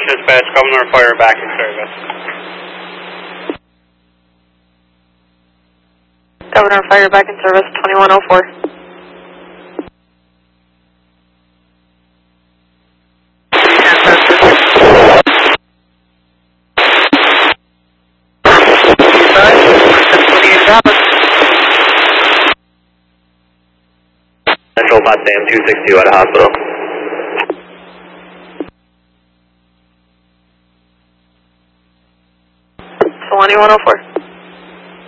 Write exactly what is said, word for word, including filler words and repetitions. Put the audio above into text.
Dispatch, Governor Fire back in service. Governor Fire back in service, twenty-one oh four. Central Potsdam two six two at a hospital. twenty-one oh four.